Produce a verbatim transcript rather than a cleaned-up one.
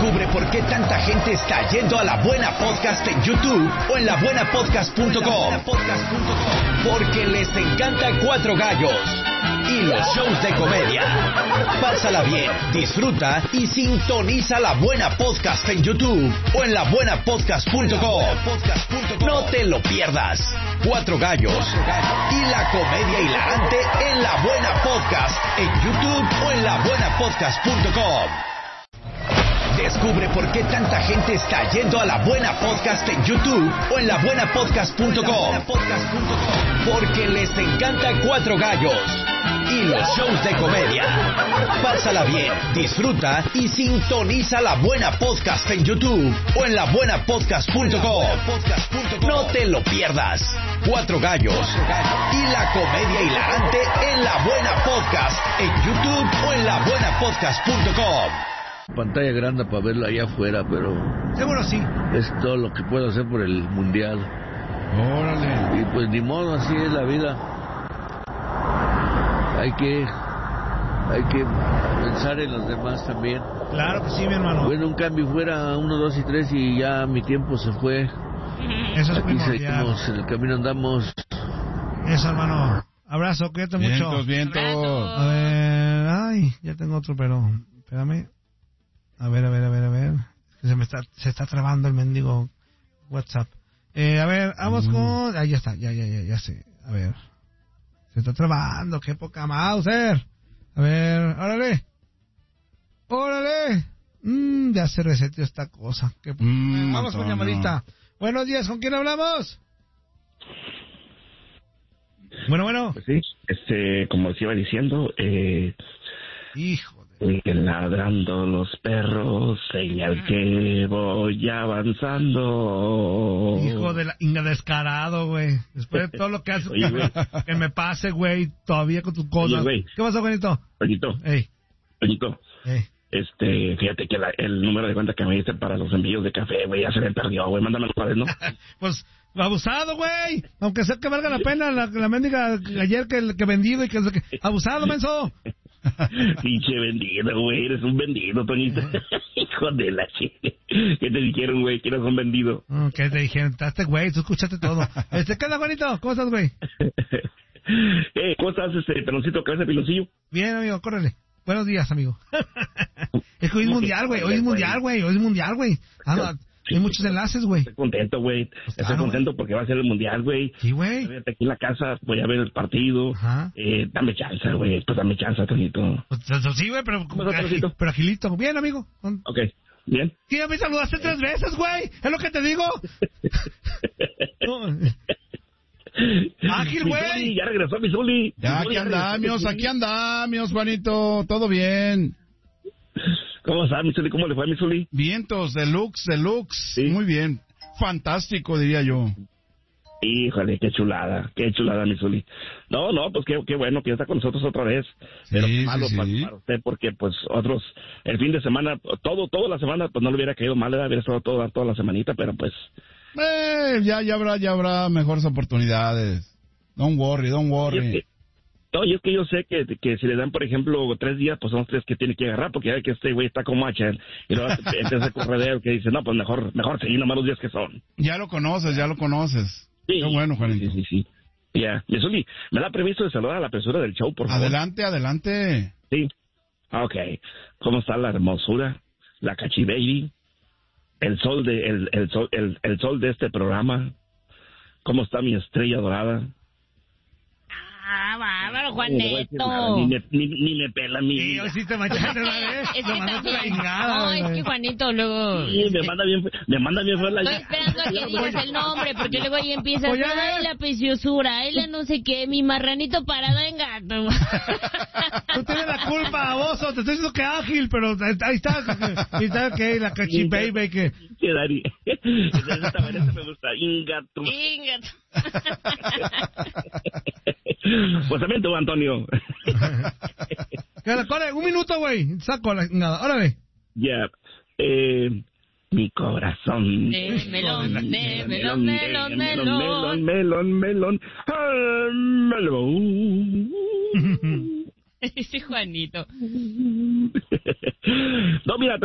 Descubre por qué tanta gente está yendo a La Buena Podcast en YouTube o en la buena podcast punto com. Porque les encanta Cuatro Gallos y los shows de comedia. Pásala bien, disfruta y sintoniza La Buena Podcast en YouTube o en la buena podcast punto com. No te lo pierdas. Cuatro Gallos y la comedia hilarante en La Buena Podcast en YouTube o en la buena podcast punto com. Descubre por qué tanta gente está yendo a La Buena Podcast en YouTube o en la buena podcast punto com. Porque les encanta Cuatro Gallos y los shows de comedia. Pásala bien, disfruta y sintoniza La Buena Podcast en YouTube o en la buena podcast punto com. No te lo pierdas. Cuatro Gallos y la comedia hilarante en La Buena Podcast en YouTube o en la buena podcast punto com. Pantalla grande para verlo allá afuera, pero seguro sí. Es todo lo que puedo hacer por el mundial. Órale. Y pues ni modo, así es la vida. Hay que hay que pensar en los demás también. Claro que sí, mi hermano. Bueno, un cambio fuera uno, dos y tres y ya mi tiempo se fue. Eso es Aquí primordial. seguimos, en el camino andamos. Eso, hermano. Abrazo, cuídate vientos, mucho. Vientos, vientos. A ver, ay, ya tengo otro, pero espérame. A ver, a ver, a ver, a ver. Se me está, se está trabando el mendigo WhatsApp. Eh, a ver, vamos mm. con... Ahí ya está, ya, ya, ya, ya sé. A ver. Se está trabando, qué poca Mauser. A ver, órale. Órale. Mm, ya se reseteó esta cosa. Qué poca... mm, vamos con llamadita. Buenos días, ¿con quién hablamos? Bueno, bueno. Pues sí, este, como os iba diciendo, eh... Hijo. Siguen ladrando los perros, señal que voy avanzando. Hijo de la inga descarado, güey. Después de todo lo que haces, que, que me pase, güey, todavía con tus cosas. Oye, ¿qué pasó, Juanito? Juanito. Ey. Juanito. Ey. Este, fíjate que la, el número de cuenta que me diste para los envíos de café, güey, ya se me perdió, güey. Mándamelo otra vez, ¿no? Pues, abusado, güey. Aunque sea que valga la pena la, la mendiga ayer que, que vendido y que... que abusado, menso. Pinche vendido, güey, eres un vendido, Toñito. Hijo de la chica. ¿Qué te dijeron, güey? Que eres un vendido. ¿Qué te dijeron? Estás, güey, tú escuchaste todo. Este, ¿qué onda, Juanito? ¿Cómo estás, güey? Eh, ¿cómo estás, este, peloncito, cabeza de piloncillo? Bien, amigo, córrele. Buenos días, amigo. Es que hoy es mundial, güey, hoy es mundial, güey, hoy es mundial, güey. Ah, no, hay muchos enlaces, güey. Estoy contento, güey. Pues Estoy claro, contento wey. Porque va a ser el mundial, güey. Sí, güey. Aquí en la casa voy a ver el partido. Ajá. Eh, dame chance, güey. Pues dame chance, Toñito. Pues, sí, güey, pero, pero, pero agilito. Bien, amigo. Ok, bien. Sí, ya me saludaste tres veces, güey. Es lo que te digo. No. Ágil, güey. Ya regresó mi Zuli. Ya, aquí andamos, aquí andamos, Juanito. Todo bien. ¿Cómo está, mi Zuli? ¿Cómo le fue a mi Zuli? Vientos, deluxe, deluxe. ¿Sí? Muy bien. Fantástico, diría yo. Híjole, qué chulada, qué chulada, mi Zuli. No, no, pues qué, qué bueno que está con nosotros otra vez. Sí, pero qué malo sí, para, sí. para usted, porque pues otros, el fin de semana, todo, toda la semana, pues no le hubiera caído mal, hubiera estado toda, toda la semanita, pero pues... Eh, ya, ya habrá, ya habrá mejores oportunidades. Don't worry, don't worry. No, y es que yo sé que, que si le dan, por ejemplo, tres días, pues son los tres que tiene que agarrar, porque ya ve que este güey está como hacha, y luego empieza a corredero que dice, no, pues mejor, mejor seguir nomás los días que son. Ya lo conoces, ya lo conoces. Sí, qué bueno, Juanito. Sí, sí, sí. Ya, yeah. Zuli, ¿me da permiso de saludar a la persona del show, por favor? Adelante, adelante. Sí, ok. ¿Cómo está la hermosura, la Cachi Baby, el sol de, el, el sol, el, el sol de este programa? ¿Cómo está mi estrella dorada? Ah, bárbaro, Juanito. Ni me, ni, ni me pela mi sí, hoy sí te manchaste una vez. Es Lo que mandaste también, la ingada, no, es que Juanito luego... Sí, me manda bien, me manda bien fue la... Estoy esperando a que digas el nombre, porque luego ahí empiezas, Oye, ay, la preciosura, ay, la no sé qué, mi marranito parado en gato. Tú tienes la culpa, baboso, te estoy diciendo que ágil, pero ahí está, ahí está, que la Cachi Baby, que... Sí, Dari, esta manera me gusta, ingato. Ingato. Pues también tú, Antonio. Corre, un minuto, güey. Saco la nada. Órale. Ya. Yeah. Eh, mi corazón. De melón, de melón, melón, melón, melón, melón, melón. Ese Juanito. No, mira.